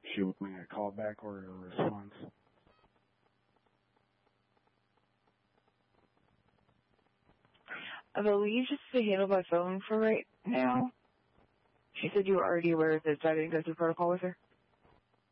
She want me a call back or a response? I believe just to handle by phone for right now. She said you were already aware of this, so I didn't go through protocol with her.